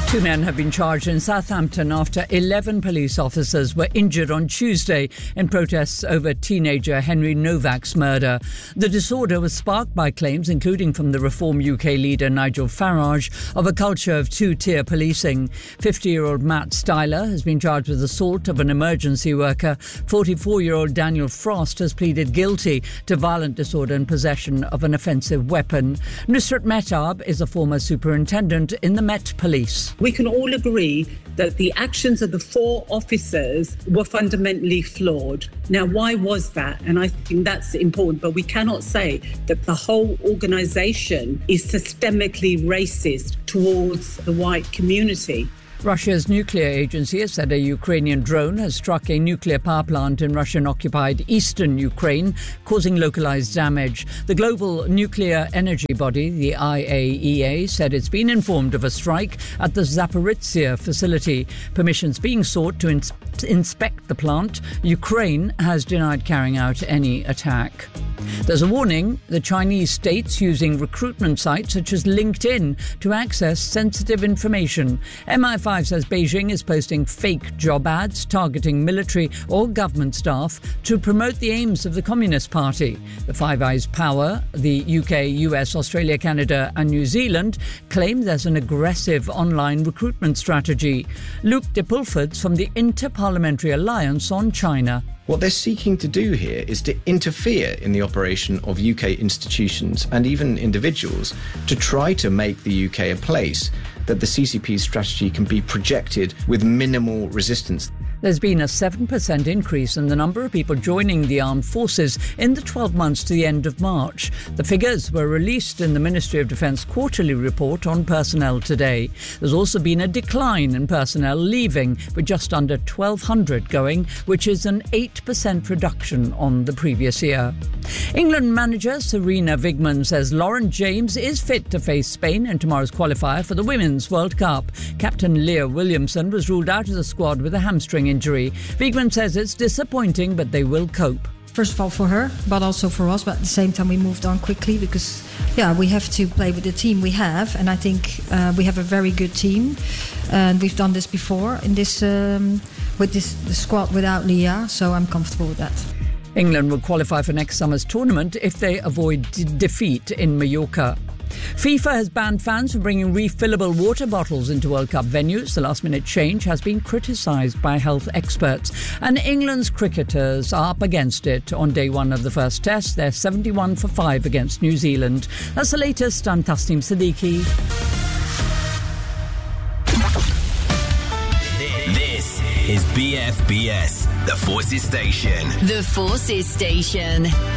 Two men have been charged in Southampton after 11 police officers were injured on Tuesday in protests over teenager Henry Novak's murder. The disorder was sparked by claims, including from the Reform UK leader Nigel Farage, of a culture of two-tier policing. 50-year-old Matt Styler has been charged with assault of an emergency worker. 44-year-old Daniel Frost has pleaded guilty to violent disorder and possession of an offensive weapon. Nusrat Mehtab is a former superintendent in the Met Police. We can all agree that the actions of the four officers were fundamentally flawed. Now, why was that? And I think that's important, but we cannot say that the whole organisation is systemically racist towards the white community. Russia's nuclear agency has said a Ukrainian drone has struck a nuclear power plant in Russian-occupied eastern Ukraine, causing localized damage. The global nuclear energy body, the IAEA, said it's been informed of a strike at the Zaporizhzhia facility. Permissions being sought to inspect the plant. Ukraine has denied carrying out any attack. There's a warning: the Chinese state's using recruitment sites such as LinkedIn to access sensitive information. MI5 says Beijing is posting fake job ads targeting military or government staff to promote the aims of the Communist Party. The Five Eyes power, the UK, US, Australia, Canada and New Zealand, claim there's an aggressive online recruitment strategy. Luke de Pulford's from the Inter-Parliamentary Alliance on China. What they're seeking to do here is to interfere in the operation of UK institutions and even individuals to try to make the UK a place that the CCP's strategy can be projected with minimal resistance. There's been a 7% increase in the number of people joining the armed forces in the 12 months to the end of March. The figures were released in the Ministry of Defence quarterly report on personnel today. There's also been a decline in personnel leaving, with just under 1,200 going, which is an 8% reduction on the previous year. England manager Serena Vigman says Lauren James is fit to face Spain in tomorrow's qualifier for the Women's World Cup. Captain Leah Williamson was ruled out of the squad with a hamstring injury. Vigman says it's disappointing, but they will cope. First of all for her, but also for us. But at the same time, we moved on quickly because, we have to play with the team we have. And I think we have a very good team. And we've done this before in this with the squad without Leah. So I'm comfortable with that. England will qualify for next summer's tournament if they avoid defeat in Mallorca. FIFA has banned fans from bringing refillable water bottles into World Cup venues. The last-minute change has been criticised by health experts. And England's cricketers are up against it. On day one of the first test, they're 71 for 5 against New Zealand. That's the latest. I'm Tasneem Siddiqui. This is BFBS, the Forces Station. The Forces Station.